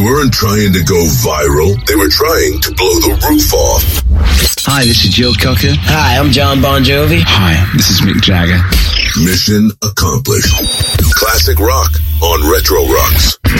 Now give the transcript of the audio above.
weren't trying to go viral. They were trying to blow the roof off. Hi, this is Joe Cocker. Hi, I'm John Bon Jovi. Hi, this is Mick Jagger. Mission accomplished. Classic rock on Retro Rocks.